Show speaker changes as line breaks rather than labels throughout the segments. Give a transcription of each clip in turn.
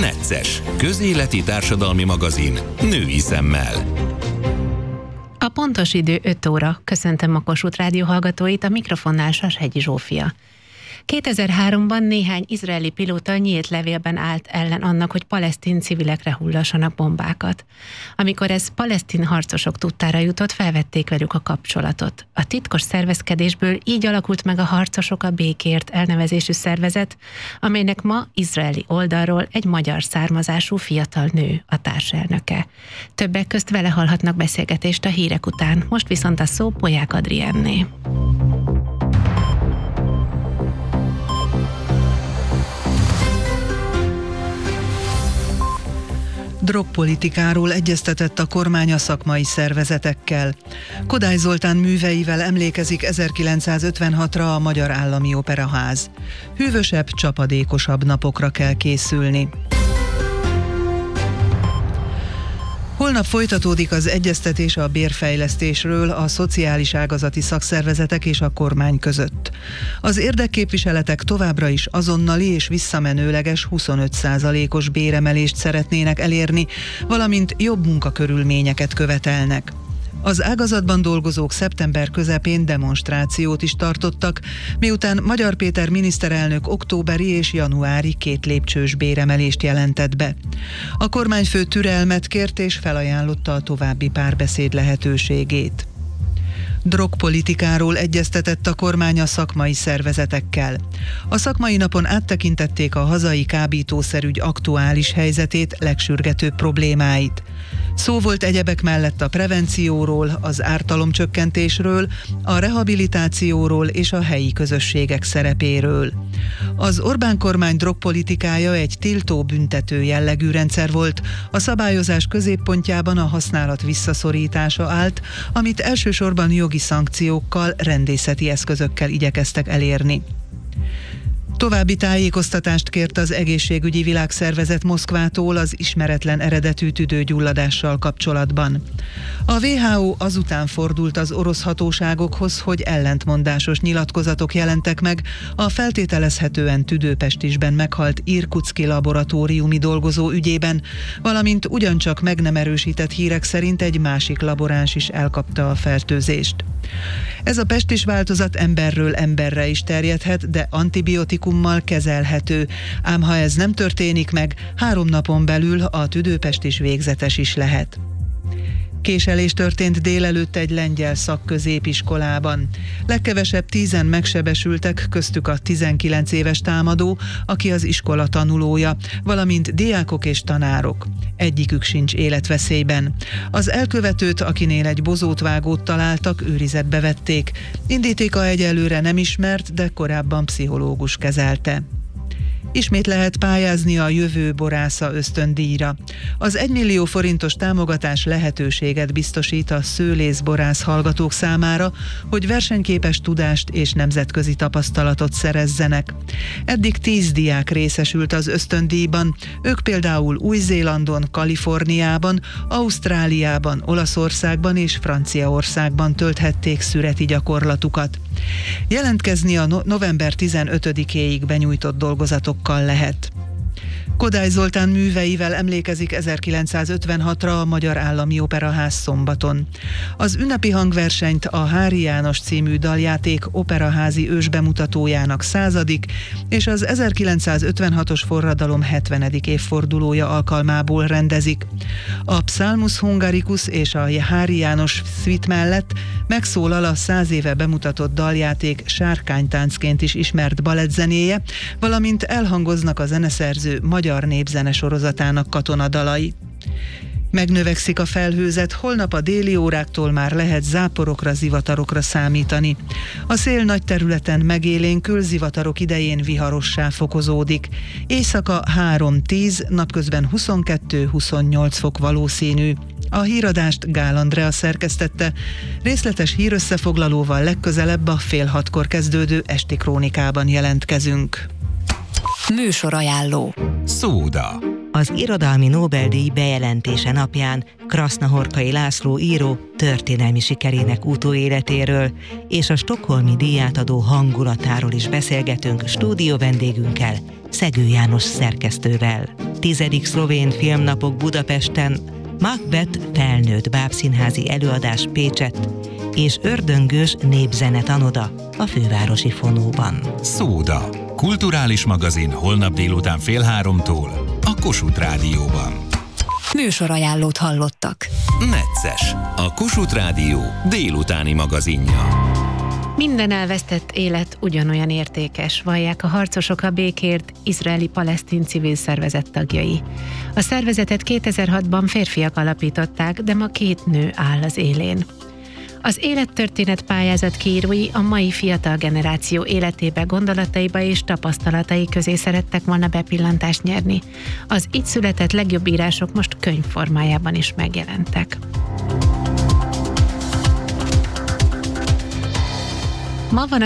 Necces, közéleti társadalmi magazin női szemmel.
A pontos idő 5 óra. Köszöntöm a Kossuth Rádió hallgatóit, a mikrofonnál Sashegyi Zsófia. 2003-ban néhány izraeli pilóta nyílt levélben állt ellen annak, hogy palesztin civilekre hullassanak bombákat. Amikor ez palesztin harcosok tudtára jutott, felvették velük a kapcsolatot. A titkos szervezkedésből így alakult meg a Harcosok a Békért elnevezésű szervezet, amelynek ma izraeli oldalról egy magyar származású fiatal nő a társelnöke. Többek közt vele hallhatnak beszélgetést a hírek után. Most viszont a szó Polyák Adrienné.
Drogpolitikáról egyeztetett a kormány a szakmai szervezetekkel. Kodály Zoltán műveivel emlékezik 1956-ra a Magyar Állami Operaház. Hűvösebb, csapadékosabb napokra kell készülni. Holnap folytatódik az egyeztetés a bérfejlesztésről a szociális ágazati szakszervezetek és a kormány között. Az érdekképviseletek továbbra is azonnali és visszamenőleges 25%-os béremelést szeretnének elérni, valamint jobb munkakörülményeket követelnek. Az ágazatban dolgozók szeptember közepén demonstrációt is tartottak, miután Magyar Péter miniszterelnök októberi és januári 2 lépcsős béremelést jelentett be. A kormányfő türelmet kért és felajánlotta a további párbeszéd lehetőségét. Drogpolitikáról egyeztetett a kormány a szakmai szervezetekkel. A szakmai napon áttekintették a hazai kábítószerügy aktuális helyzetét, legsürgetőbb problémáit. Szó volt egyebek mellett a prevencióról, az ártalomcsökkentésről, a rehabilitációról és a helyi közösségek szerepéről. Az Orbán kormány drogpolitikája egy tiltó büntető jellegű rendszer volt, a szabályozás középpontjában a használat visszaszorítása állt, amit elsősorban jogi szankciókkal, rendészeti eszközökkel igyekeztek elérni. További tájékoztatást kért az Egészségügyi Világszervezet Moszkvától az ismeretlen eredetű tüdőgyulladással kapcsolatban. A WHO azután fordult az orosz hatóságokhoz, hogy ellentmondásos nyilatkozatok jelentek meg a feltételezhetően tüdőpestisben meghalt irkutszki laboratóriumi dolgozó ügyében, valamint ugyancsak meg nem erősített hírek szerint egy másik laboráns is elkapta a fertőzést. Ez a pestis változat emberről emberre is terjedhet, de antibiotikummal kezelhető, ám ha ez nem történik meg, 3 napon belül a tüdőpestis végzetes is lehet. Késelés történt délelőtt egy lengyel szakközépiskolában. Legkevesebb 10-en megsebesültek, köztük a 19 éves támadó, aki az iskola tanulója, valamint diákok és tanárok. Egyikük sincs életveszélyben. Az elkövetőt, akinél egy bozótvágót találtak, őrizetbe vették. Indítéka egyelőre nem ismert, de korábban pszichológus kezelte. Ismét lehet pályázni a jövő borásza ösztöndíjra. Az 1 millió forintos támogatás lehetőséget biztosít a szőlészborász hallgatók számára, hogy versenyképes tudást és nemzetközi tapasztalatot szerezzenek. Eddig 10 diák részesült az ösztöndíjban, ők például Új-Zélandon, Kaliforniában, Ausztráliában, Olaszországban és Franciaországban tölthették szüreti gyakorlatukat. Jelentkezni a november 15-éig benyújtott dolgozatokkal lehet. Kodály Zoltán műveivel emlékezik 1956-ra a Magyar Állami Operaház szombaton. Az ünnepi hangversenyt a Hári János című daljáték operaházi ősbemutatójának 100. és az 1956-os forradalom 70. évfordulója alkalmából rendezik. A Psalmus Hungaricus és a Hári János szvit mellett megszólal a 100 éve bemutatott daljáték sárkánytáncként is ismert balettzenéje, valamint elhangoznak a zeneszerző magyar népzene sorozatának katonadalai. Megnövekszik a felhőzet, holnap a déli óráktól már lehet záporokra, zivatarokra számítani. A szél nagy területen megélénkül, zivatarok idején viharossá fokozódik. Éjszaka 3-10, napközben 22-28 fok valószínű. A híradást Gál Andrea szerkesztette. Részletes hírösszefoglalóval legközelebb a 5:30 kezdődő esti krónikában jelentkezünk.
Műsorajánló.
Szóda.
Az irodalmi Nobel-díj bejelentése napján Krasznahorkai László író történelmi sikerének utóéletéről és a stockholmi díjátadó hangulatáról is beszélgetünk stúdió vendégünkkel, Szegő János szerkesztővel. 10. szlovén filmnapok Budapesten, Macbeth felnőtt bábszínházi előadás Pécsett, és ördöngős népzene tanoda a fővárosi Fonóban.
Szóda. Kulturális magazin holnap délután 14:30 a Kossuth Rádióban.
Műsorajánlót hallottak.
Necces. A Kossuth Rádió délutáni magazinja.
Minden elvesztett élet ugyanolyan értékes, vallják a Harcosok a békért izraeli-palesztin civil szervezet tagjai. A szervezetet 2006-ban férfiak alapították, de ma 2 nő áll az élén. Az élettörténet pályázat kiírói a mai fiatal generáció életébe, gondolataiba és tapasztalatai közé szerettek volna bepillantást nyerni. Az így született legjobb írások most könyv formájában is megjelentek. Ma van a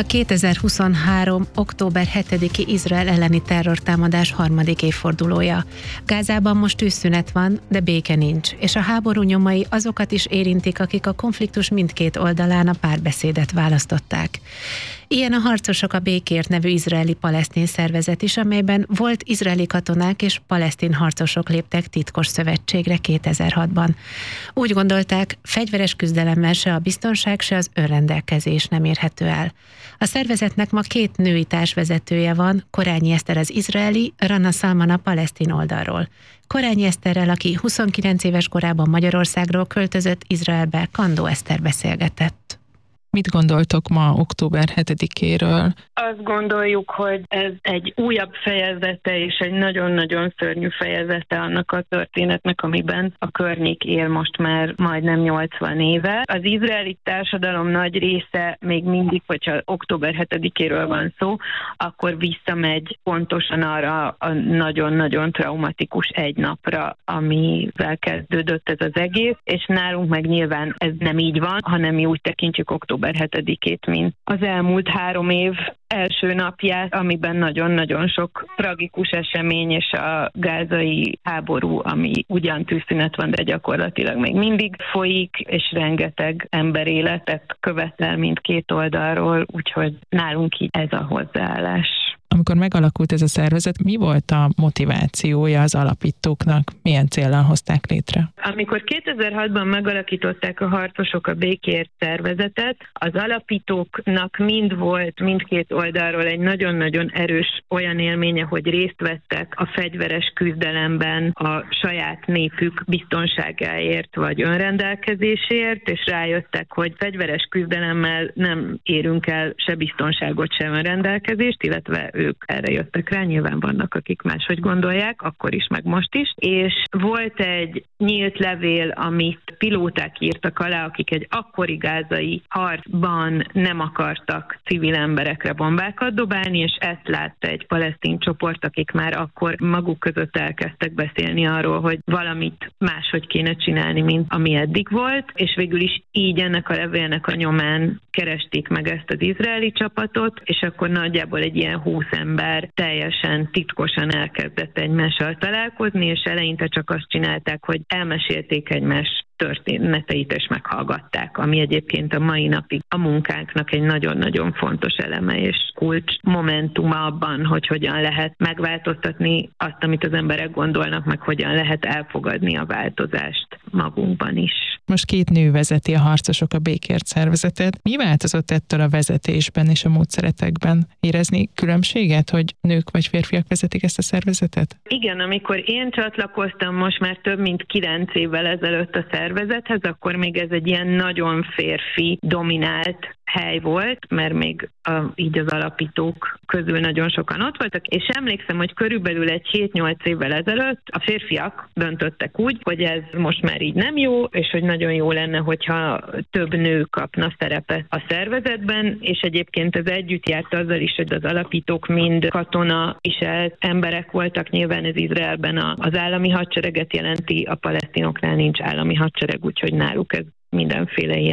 2023. október 7-i Izrael elleni terrortámadás 3. évfordulója. Gázában most tűzszünet van, de béke nincs, és a háború nyomai azokat is érintik, akik a konfliktus mindkét oldalán a párbeszédet választották. Ilyen a Harcosok a békért nevű izraeli-palesztin szervezet is, amelyben volt izraeli katonák és palesztin harcosok léptek titkos szövetségre 2006-ban. Úgy gondolták, fegyveres küzdelemmel se a biztonság, se az önrendelkezés nem érhető el. A szervezetnek ma 2 női társvezetője van, Korányi Eszter az izraeli, Rana Salman a palesztin oldalról. Korányi Eszterrel, aki 29 éves korában Magyarországról költözött Izraelbe, Kandó Eszter beszélgetett.
Mit gondoltok ma október 7-éről?
Azt gondoljuk, hogy ez egy újabb fejezete és egy nagyon-nagyon szörnyű fejezete annak a történetnek, amiben a környék él most már majdnem 80 éve. Az izraeli társadalom nagy része még mindig, hogyha október 7-éről van szó, akkor visszamegy pontosan arra a nagyon-nagyon traumatikus egy napra, amivel kezdődött ez az egész, és nálunk meg nyilván ez nem így van, hanem mi úgy tekintjük október 7-ét, mint az elmúlt 3 év első napját, amiben nagyon-nagyon sok tragikus esemény és a gázai háború, ami ugyan tűzszünet van, de gyakorlatilag még mindig folyik, és rengeteg emberéletet követel mindkét oldalról, úgyhogy nálunk így ez a hozzáállás.
Amikor megalakult ez a szervezet, mi volt a motivációja az alapítóknak? Milyen céllal hozták létre?
Amikor 2006-ban megalakították a Harcosok a békért szervezetet, az alapítóknak mind volt mindkét oldalról egy nagyon-nagyon erős olyan élménye, hogy részt vettek a fegyveres küzdelemben a saját népük biztonságáért vagy önrendelkezésért, és rájöttek, hogy fegyveres küzdelemmel nem érünk el se biztonságot, se önrendelkezést, illetve ők erre jöttek rá, nyilván vannak, akik máshogy gondolják, akkor is, meg most is, és volt egy nyílt levél, amit pilóták írtak alá, akik egy akkori gázai harcban nem akartak civil emberekre bombákat dobálni, és ezt látta egy palesztin csoport, akik már akkor maguk között elkezdtek beszélni arról, hogy valamit máshogy kéne csinálni, mint ami eddig volt, és végül is így ennek a levélnek a nyomán keresték meg ezt az izraeli csapatot, és akkor nagyjából egy ilyen 20 ember teljesen titkosan elkezdett egymással találkozni, és eleinte csak azt csinálták, hogy elmesélték egymás történeteit és meghallgatták, ami egyébként a mai napig a munkánknak egy nagyon-nagyon fontos eleme és kulcs momentuma abban, hogy hogyan lehet megváltoztatni azt, amit az emberek gondolnak, meg hogyan lehet elfogadni a változást magunkban is.
Most 2 nő vezeti a Harcosok a békért szervezetet. Mi változott ettől a vezetésben és a módszeretekben? Érezni különbséget, hogy nők vagy férfiak vezetik ezt a szervezetet?
Igen, amikor én csatlakoztam most már több mint 9 évvel ezelőtt a szervezethez, akkor még ez egy ilyen nagyon férfi dominált hely volt, mert még így az alapítók közül nagyon sokan ott voltak, és emlékszem, hogy körülbelül egy 7-8 évvel ezelőtt a férfiak döntöttek úgy, hogy ez most már így nem jó, és hogy nagyon jó lenne, hogyha több nő kapna szerepet a szervezetben, és egyébként ez együtt járt azzal is, hogy az alapítók mind katona viselt emberek voltak, nyilván ez Izraelben az állami hadsereget jelenti, a palesztinoknál nincs állami hadsereg, úgyhogy náluk ez mindenféle ilyen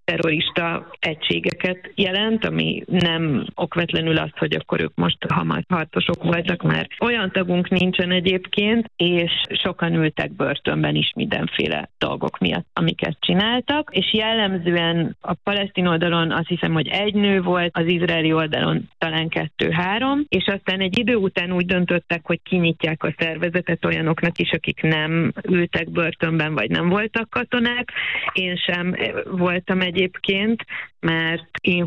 terrorista egységeket jelent, ami nem okvetlenül az, hogy akkor ők most Hamas harcosok voltak, mert olyan tagunk nincsen egyébként, és sokan ültek börtönben is mindenféle dolgok miatt, amiket csináltak, és jellemzően a palesztin oldalon azt hiszem, hogy egy nő volt, az izraeli oldalon talán 2-3, és aztán egy idő után úgy döntöttek, hogy kinyitják a szervezetet olyanoknak is, akik nem ültek börtönben, vagy nem voltak katonák. Én sem voltam egyébként, mert én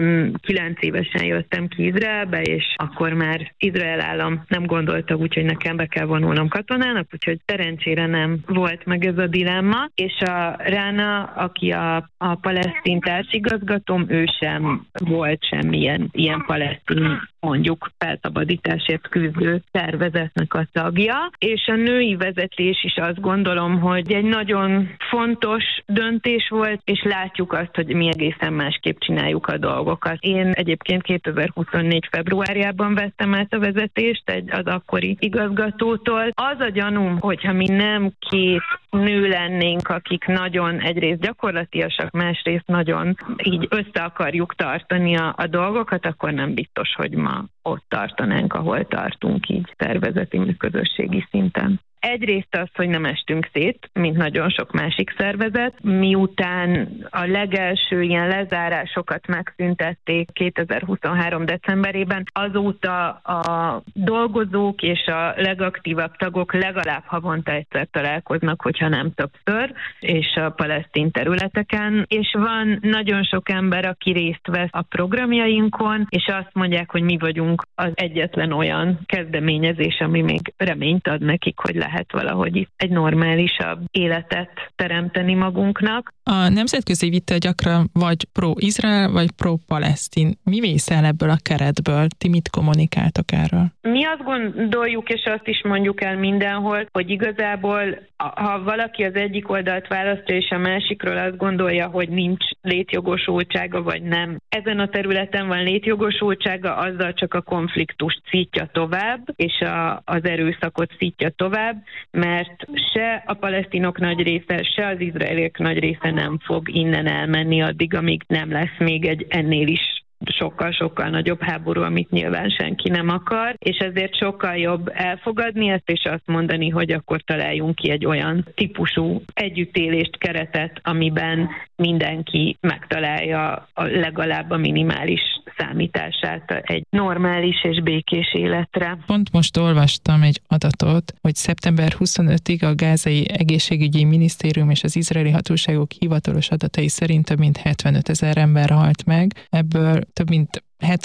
29 évesen jöttem ki Izraelbe, és akkor már Izrael állam nem gondolta úgy, hogy nekem be kell vonulnom katonának, úgyhogy szerencsére nem volt meg ez a dilemma, és a Rána, aki a palesztin társigazgatóm, ő sem volt semmilyen ilyen palesztin, mondjuk felszabadításért küzdő szervezetnek a tagja, és a női vezetés is azt gondolom, hogy egy nagyon fontos döntés volt, és látjuk azt, hogy mi egészen másképp csináljuk a dolgokat. Én egyébként 2024. februárjában vettem át a vezetést az akkori igazgatótól. Az a gyanúm, hogyha mi nem két nő lennénk, akik nagyon egyrészt gyakorlatiasak, másrészt nagyon így össze akarjuk tartani a dolgokat, akkor nem biztos, hogy ma ott tartanánk, ahol tartunk így szervezeti, közösségi szinten. Egyrészt az, hogy nem estünk szét, mint nagyon sok másik szervezet, miután a legelső ilyen lezárásokat megszüntették 2023. decemberében, azóta a dolgozók és a legaktívabb tagok legalább havonta egyszer találkoznak, hogyha nem többször, és a palesztin területeken, és van nagyon sok ember, aki részt vesz a programjainkon, és azt mondják, hogy mi vagyunk az egyetlen olyan kezdeményezés, ami még reményt ad nekik, hogy lehet valahogy itt egy normálisabb életet teremteni magunknak.
A nemzetközi vita gyakran vagy pro-Izrael, vagy pro-palesztin. Mi vészel ebből a keretből? Ti mit kommunikáltok erről?
Mi azt gondoljuk, és azt is mondjuk el mindenhol, hogy igazából, ha valaki az egyik oldalt választja, és a másikról azt gondolja, hogy nincs létjogosultsága, vagy nem. Ezen a területen van létjogosultsága, azzal csak a konfliktust szítja tovább, és az erőszakot szítja tovább, mert se a palesztinok nagy része, se az izraeliek nagy része nem fog innen elmenni addig, amíg nem lesz még egy ennél is sokkal-sokkal nagyobb háború, amit nyilván senki nem akar, és ezért sokkal jobb elfogadni ezt, és azt mondani, hogy akkor találjunk ki egy olyan típusú együttélést, keretet, amiben mindenki megtalálja legalább a minimális számítását egy normális és békés életre.
Pont most olvastam egy adatot, hogy szeptember 25-ig a Gázai Egészségügyi Minisztérium és az izraeli hatóságok hivatalos adatai szerint több mint 75 000 ember halt meg, ebből több mint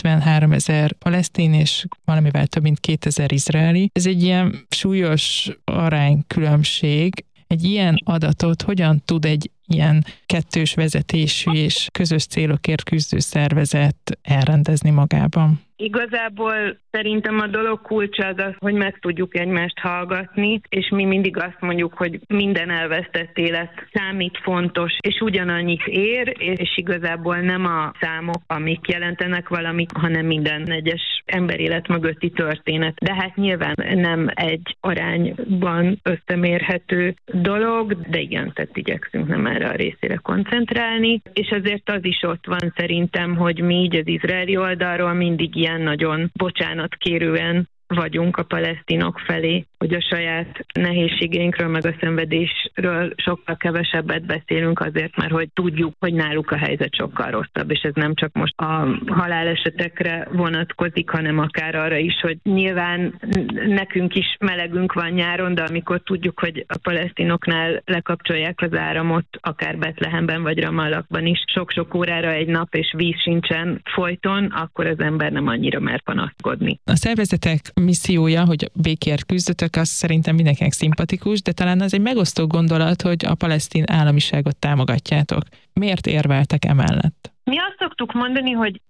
73 000 palesztin és valamivel több mint 2000 izraeli. Ez egy ilyen súlyos aránykülönbség. Egy ilyen adatot hogyan tud egy ilyen kettős vezetésű és közös célokért küzdő szervezet elrendezni magában?
Igazából szerintem a dolog kulcsa az, hogy meg tudjuk egymást hallgatni, és mi mindig azt mondjuk, hogy minden elvesztett élet számít, fontos, és ugyanannyit ér, és igazából nem a számok, amik jelentenek valamit, hanem minden egyes emberélet mögötti történet. De hát nyilván nem egy arányban összemérhető dolog, de igen, tehát igyekszünk nem erre a részére koncentrálni, és azért az is ott van szerintem, hogy mi így az izraeli oldalról mindig ilyen nagyon bocsánatkérően vagyunk a palesztinok felé, hogy a saját nehézségeinkről, meg a szenvedésről sokkal kevesebbet beszélünk azért, mert hogy tudjuk, hogy náluk a helyzet sokkal rosszabb, és ez nem csak most a halálesetekre vonatkozik, hanem akár arra is, hogy nyilván nekünk is melegünk van nyáron, de amikor tudjuk, hogy a palesztinoknál lekapcsolják az áramot, akár Betlehemben vagy Ramallahban is sok-sok órára egy nap, és víz sincsen folyton, akkor az ember nem annyira mer panaszkodni.
A szervezetek missziója, hogy békért küzdötök, az szerintem mindenkinek szimpatikus, de talán az egy megosztó gondolat, hogy a palesztin államiságot támogatjátok. Miért érveltek emellett?
Mi azt szoktuk mondani, hogy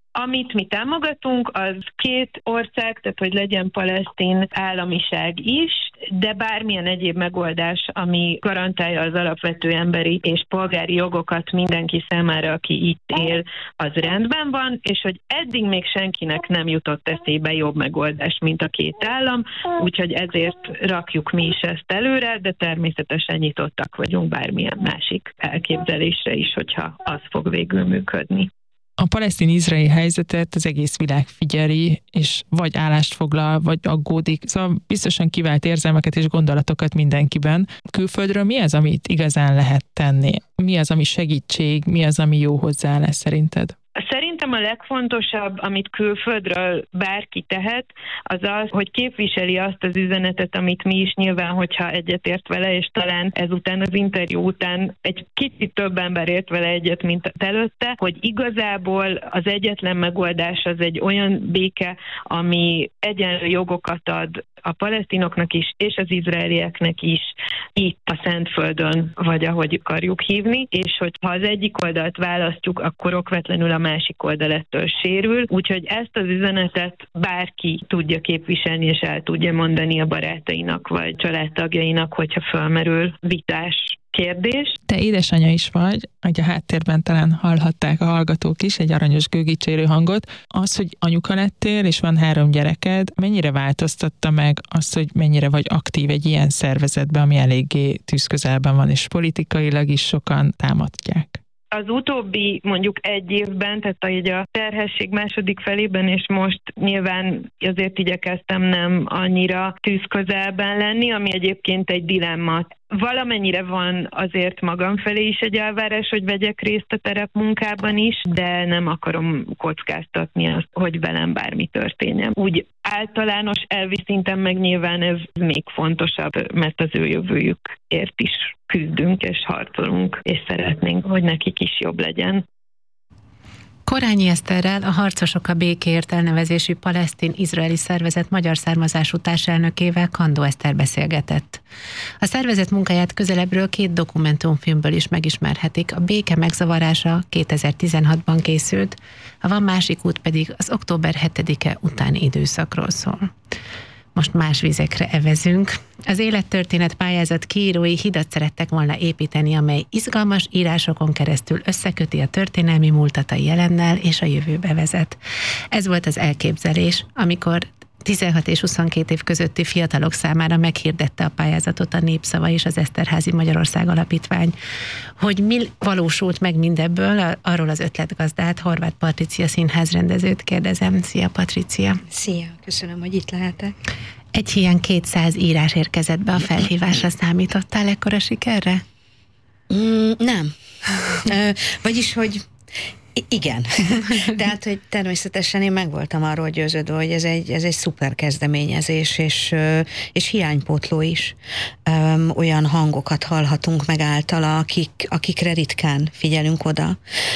Amit mi támogatunk, az két ország, tehát hogy legyen palesztin államiság is, de bármilyen egyéb megoldás, ami garantálja az alapvető emberi és polgári jogokat mindenki számára, aki itt él, az rendben van, és hogy eddig még senkinek nem jutott eszébe jobb megoldás, mint a két állam, úgyhogy ezért rakjuk mi is ezt előre, de természetesen nyitottak vagyunk bármilyen másik elképzelésre is, hogyha az fog végül működni.
A palesztin-izraeli helyzetet az egész világ figyeli, és vagy állást foglal, vagy aggódik. Szóval biztosan kivált érzelmeket és gondolatokat mindenkiben. Külföldről mi az, amit igazán lehet tenni? Mi az, ami segítség? Mi az, ami jó hozzáállás szerinted?
Szerintem a legfontosabb, amit külföldről bárki tehet, az az, hogy képviseli azt az üzenetet, amit mi is nyilván, hogyha egyetért vele, és talán ezután az interjú után egy kicsit több ember ért vele egyet, mint előtte, hogy igazából az egyetlen megoldás az egy olyan béke, ami egyenlő jogokat ad a palesztinoknak is, és az izraelieknek is itt a Szentföldön, vagy ahogy akarjuk hívni, és hogyha az egyik oldalt választjuk, akkor okvetlenül a másik oldal ettől sérül, úgyhogy ezt az üzenetet bárki tudja képviselni, és el tudja mondani a barátainak, vagy családtagjainak, hogyha felmerül vitás kérdés.
Te édesanyja is vagy, hogy a háttérben talán hallhatták a hallgatók is egy aranyos gőgicsérő hangot. Az, hogy anyuka lettél, és van 3 gyereked, mennyire változtatta meg azt, hogy mennyire vagy aktív egy ilyen szervezetben, ami eléggé tűzközelben van, és politikailag is sokan támadják?
Az utóbbi mondjuk 1 évben, tehát a terhesség második felében, és most nyilván azért igyekeztem nem annyira tűzközelben lenni, ami egyébként egy dilemma. Valamennyire van azért magam felé is egy elvárás, hogy vegyek részt a terepmunkában is, de nem akarom kockáztatni azt, hogy velem bármi történjen. Úgy általános elvi szinten meg nyilván ez még fontosabb, mert az ő jövőjükért is küzdünk és harcolunk, és szeretnénk, hogy nekik is jobb legyen.
Korányi Eszterrel, a Harcosok a Békéért elnevezésű palesztin-izraeli szervezet magyar származású társelnökével Kandó Eszter beszélgetett. A szervezet munkáját közelebbről 2 dokumentumfilmből is megismerhetik. A Béke megzavarása 2016-ban készült, a Van másik út pedig az október 7-e utáni időszakról szól. Most más vizekre evezünk. Az élettörténet pályázat kiírói hidat szerettek volna építeni, amely izgalmas írásokon keresztül összeköti a történelmi múltat a jelennel és a jövőbe vezet. Ez volt az elképzelés, amikor 16 és 22 év közötti fiatalok számára meghirdette a pályázatot a Népszava és az Eszterházy Magyarország Alapítvány. Hogy mi valósult meg mindebből, arról az ötletgazdát, Horváth Patricia színházrendezőt kérdezem. Szia, Patricia!
Szia, köszönöm, hogy itt lehetek.
Egy helyen 200 írás érkezett be a felhívásra. Számítottál ekkora sikerre?
Nem. Vagyis, hogy igen. Tehát, hogy természetesen én meg voltam arról győződve, hogy ez egy szuper kezdeményezés, és hiánypótló is. Olyan hangokat hallhatunk meg általa, akikre ritkán figyelünk oda.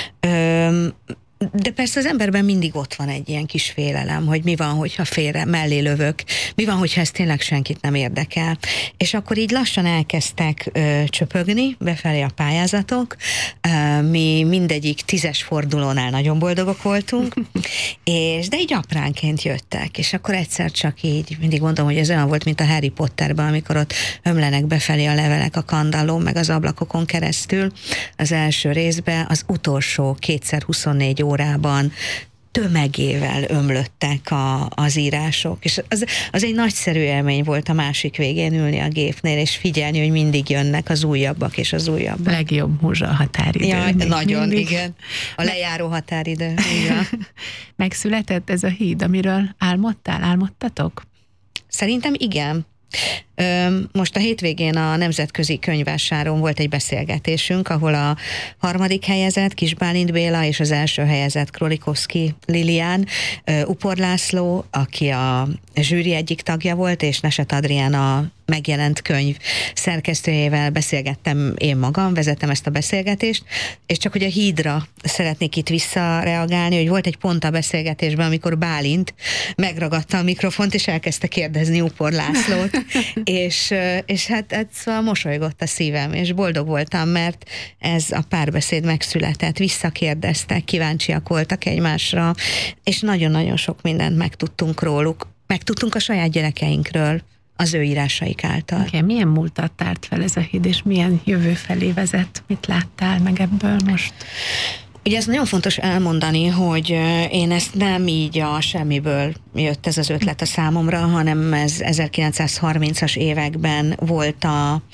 De persze az emberben mindig ott van egy ilyen kis félelem, hogy mi van, hogyha félre mellé lövök, mi van, hogyha ez tényleg senkit nem érdekel. És akkor így lassan elkezdtek csöpögni befelé a pályázatok, mi mindegyik 10-es fordulónál nagyon boldogok voltunk, de így apránként jöttek, és akkor egyszer csak így, mindig mondom, hogy ez olyan volt, mint a Harry Potterben, amikor ott ömlenek befelé a levelek a kandallón, meg az ablakokon keresztül. Az első részben az utolsó 2x24 órában tömegével ömlöttek az írások, és az egy nagyszerű élmény volt a másik végén ülni a gépnél, és figyelni, hogy mindig jönnek az újabbak és az újabbak.
Legjobb múzsa a határidő.
Ja, nagyon, mindig. Igen. A lejáró határidő.
Megszületett ez a híd, amiről álmodtatok?
Szerintem igen. Most a hétvégén a Nemzetközi Könyvvásáron volt egy beszélgetésünk, ahol a 3. helyezett Kis Bálint Béla és az első helyezett Krolikovszki Lilián, Upor László, aki a zsűri egyik tagja volt, és Neset Adrián a megjelent könyv szerkesztőjével beszélgettem én magam, vezettem ezt a beszélgetést, és csak hogy a hídra szeretnék itt visszareagálni, hogy volt egy pont a beszélgetésben, amikor Bálint megragadta a mikrofont, és elkezdte kérdezni Upor Lászlót, és hát szóval mosolygott a szívem, és boldog voltam, mert ez a párbeszéd megszületett, visszakérdeztek, kíváncsiak voltak egymásra, és nagyon-nagyon sok mindent megtudtunk róluk, megtudtunk a saját gyerekeinkről, az ő írásaik által.
Igen, milyen múltat tárt fel ez a híd, és milyen jövő felé vezet? Mit láttál meg ebből most?
Ugye ez nagyon fontos elmondani, hogy én ezt nem így a semmiből jött ez az ötlet a számomra, hanem ez 1930-as években volt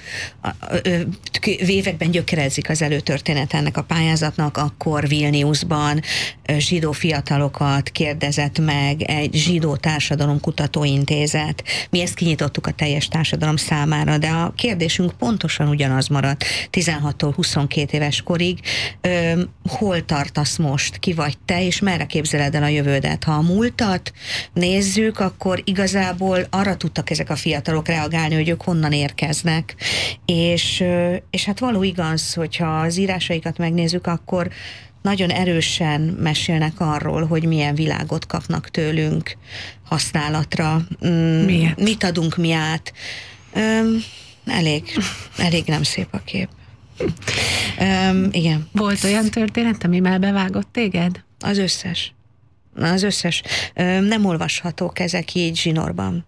években gyökerezik az előtörténet ennek a pályázatnak, akkor Vilniusban zsidó fiatalokat kérdezett meg egy zsidó társadalomkutatóintézet. Mi ezt kinyitottuk a teljes társadalom számára, de a kérdésünk pontosan ugyanaz maradt 16-tól 22 éves korig. Hol tartasz most, ki vagy te, és merre képzeled el a jövődet? Ha a múltat nézzük, akkor igazából arra tudtak ezek a fiatalok reagálni, hogy ők honnan érkeznek. És hát való igaz, hogyha az írásaikat megnézzük, akkor nagyon erősen mesélnek arról, hogy milyen világot kapnak tőlünk használatra. Mit adunk mi át. Elég nem szép a kép. Igen.
Volt olyan történet, ami már bevágott téged?
Az összes. Nem olvashatók ezek így zsinórban.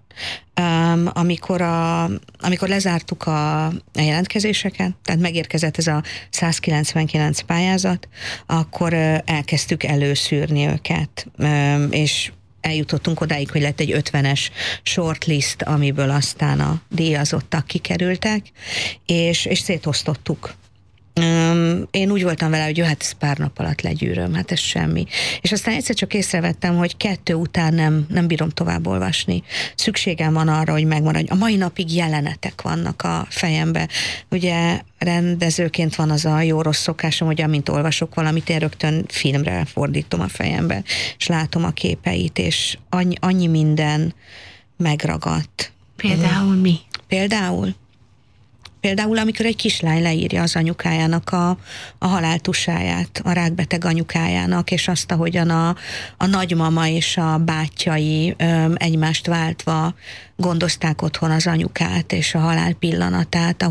Amikor lezártuk a jelentkezéseket, tehát megérkezett ez a 199 pályázat, akkor elkezdtük előszűrni őket, és eljutottunk odáig, hogy lett egy 50-es shortlist, amiből aztán a díjazottak kikerültek, és szétosztottuk. Én úgy voltam vele, hogy jó, hát ez pár nap alatt legyűröm, hát ez semmi. És aztán egyszer csak észrevettem, hogy 2 után nem bírom tovább olvasni. Szükségem van arra, hogy megmaradj. A mai napig jelenetek vannak a fejembe. Ugye rendezőként van az a jó-rossz szokásom, hogy amint olvasok valamit, én rögtön filmre fordítom a fejembe, és látom a képeit, és annyi minden megragadt.
Például mi?
Például, amikor egy kislány leírja az anyukájának a haláltusáját, a rákbeteg anyukájának, és azt, ahogyan a nagymama és a bátyjai egymást váltva gondozták otthon az anyukát és a halál pillanatát,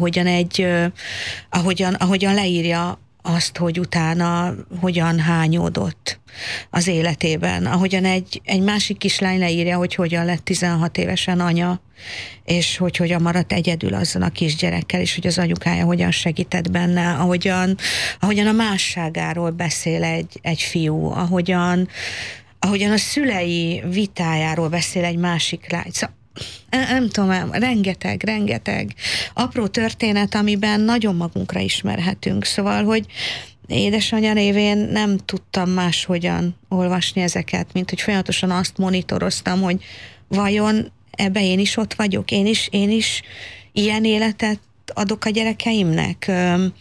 ahogyan leírja azt, hogy utána hogyan hányódott az életében, ahogyan egy másik kislány leírja, hogy hogyan lett 16 évesen anya, és hogy hogyan maradt egyedül azzal a kisgyerekkel, és hogy az anyukája hogyan segített benne, ahogyan a másságáról beszél egy fiú, ahogyan a szülei vitájáról beszél egy másik lány. Szóval, nem tudom, rengeteg apró történet, amiben nagyon magunkra ismerhetünk. Szóval, hogy édesanyja révén nem tudtam máshogyan olvasni ezeket, mint hogy folyamatosan azt monitoroztam, hogy vajon ebbe én is ott vagyok, én is ilyen életet adok a gyerekeimnek.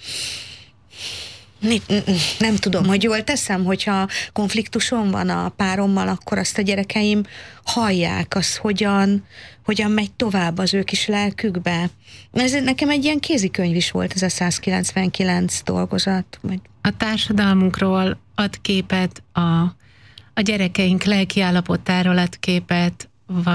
Nem tudom, hogy jól teszem, hogyha konfliktusom van a párommal, akkor azt a gyerekeim hallják, az hogyan megy tovább az ő kis lelkükbe. Ez nekem egy ilyen kézikönyv is volt, ez a 199 dolgozat.
A társadalmunkról ad képet, a gyerekeink lelkiállapotáról ad képet,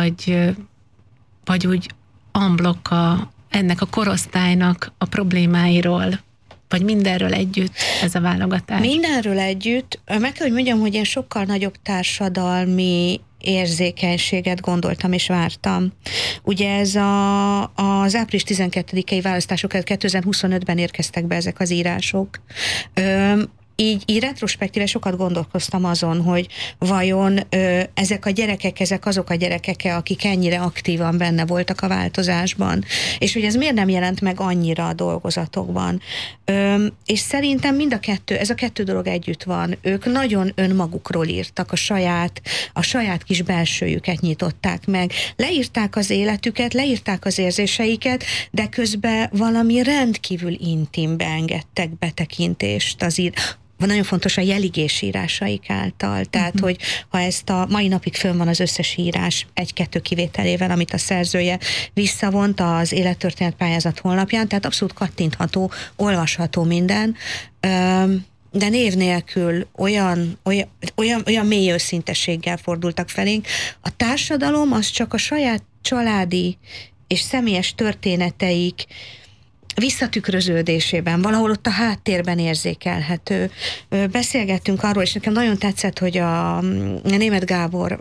vagy úgy unblock ennek a korosztálynak a problémáiról, vagy mindenről együtt ez a válogatás? Mindenről együtt. Meg kell, hogy mondjam, hogy én sokkal nagyobb társadalmi érzékenységet gondoltam és vártam. Ugye ez az április 12-i választásokat 2025-ben érkeztek be ezek az írások. Így retrospektíve sokat gondolkoztam azon, hogy vajon ezek a gyerekek, ezek azok a gyerekek, akik ennyire aktívan benne voltak a változásban, és hogy ez miért nem jelent meg annyira a dolgozatokban. És szerintem ez a kettő dolog együtt van. Ők nagyon önmagukról írtak, a saját kis belsőjüket nyitották meg. Leírták az életüket, leírták az érzéseiket, de közben valami rendkívül intimbe engedtek betekintést nagyon fontos a jeligés írásaik által, tehát, hogy ha ezt a mai napig fönn van az összes írás 1-2 kivételével, amit a szerzője visszavont az élettörténet pályázat honlapján, tehát abszolút kattintható, olvasható minden, de név nélkül olyan mély őszintességgel fordultak felénk. A társadalom az csak a saját családi
és személyes történeteik visszatükröződésében, valahol ott a háttérben érzékelhető. Beszélgettünk arról, és nekem nagyon tetszett, hogy a Németh Gábor,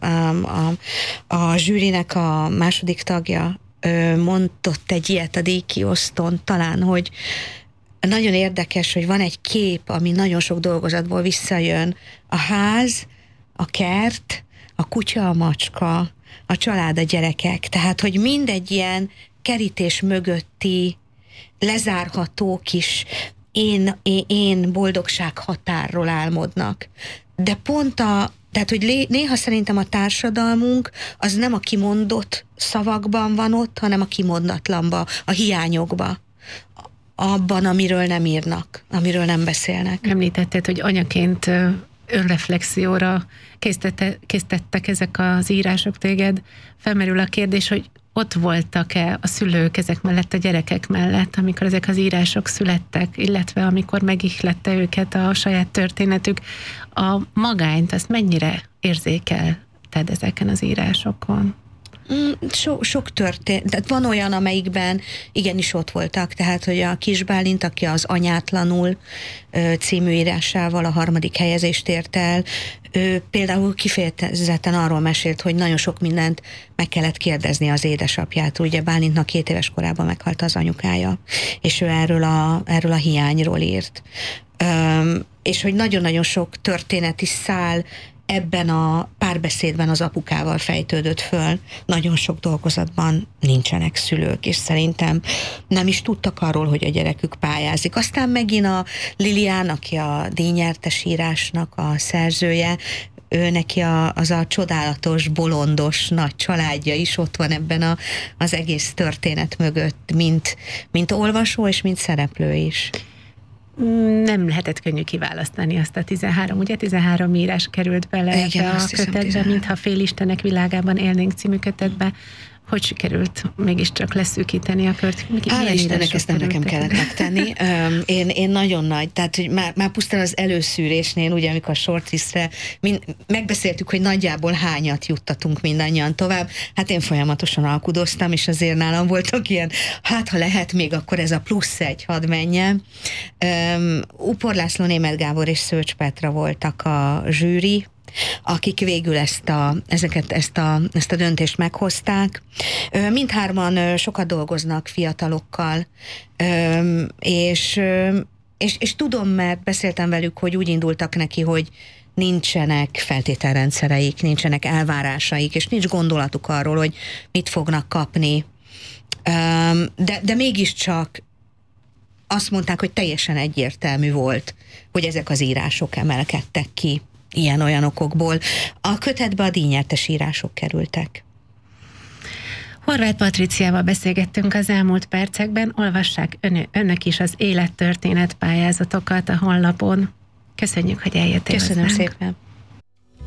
a zsűrinek a második tagja mondott egy ilyet a díjkiosztón talán, hogy nagyon érdekes, hogy van egy kép, ami nagyon sok dolgozatból visszajön. A ház, a kert, a kutya, a macska, a család, a gyerekek. Tehát, hogy mindegy ilyen kerítés mögötti lezárható kis én boldogság határról álmodnak. De pont tehát, hogy néha szerintem a társadalmunk az nem a kimondott szavakban van ott, hanem a kimondatlanba, a hiányokba, abban, amiről nem írnak, amiről nem beszélnek.
Említetted, hogy anyaként önreflexióra késztettek ezek az írások téged. Felmerül a kérdés, hogy ott voltak-e a szülők ezek mellett, a gyerekek mellett, amikor ezek az írások születtek, illetve amikor megihlette őket a saját történetük. A magányt, azt mennyire érzékelted ezeken az írásokon?
Sok történt. Tehát van olyan, amelyikben igenis ott voltak, tehát, hogy a Kis Bálint, aki az Anyátlanul című írásával a 3. helyezést ért el, ő például kifejezetten arról mesélt, hogy nagyon sok mindent meg kellett kérdezni az édesapját. Ugye Bálintnak 2 éves korában meghalt az anyukája, és ő erről a hiányról írt. És hogy nagyon-nagyon sok történeti szál ebben a párbeszédben az apukával fejtődött föl. Nagyon sok dolgozatban nincsenek szülők, és szerintem nem is tudtak arról, hogy a gyerekük pályázik. Aztán megint a Lilián, aki a díjnyertes írásnak a szerzője, ő neki az a csodálatos, bolondos, nagy családja is ott van ebben az egész történet mögött, mint olvasó és mint szereplő is.
Nem lehetett könnyű kiválasztani azt a 13, ugye 13 írás került bele ebbe a kötetbe, mintha Félistenek világában élnénk című kötetbe. Hogy sikerült mégiscsak leszűkíteni a kört?
Hála Istennek, ezt nem nekem kellett megtenni. Én nagyon nagy, tehát hogy már pusztán az előszűrésnél, ugye amikor a shortlistre megbeszéltük, hogy nagyjából hányat juttatunk mindannyian tovább, hát én folyamatosan alkudoztam, és azért nálam voltak ilyen, hát ha lehet még, akkor ez a +1 hadd menjen. Upor László, Németh Gábor és Szőcs Petra voltak a zsűri, akik végül ezt a döntést meghozták. Mindhárman sokat dolgoznak fiatalokkal, és tudom, mert beszéltem velük, hogy úgy indultak neki, hogy nincsenek feltételrendszereik, nincsenek elvárásaik, és nincs gondolatuk arról, hogy mit fognak kapni. De mégiscsak azt mondták, hogy teljesen egyértelmű volt, hogy ezek az írások emelkedtek ki ilyen-olyan okokból. A kötetbe a díjnyertes írások kerültek.
Horváth Patriciával beszélgettünk az elmúlt percekben. Olvassák önök is az élettörténet pályázatokat a honlapon. Köszönjük, hogy eljöttél.
Köszönöm szépen.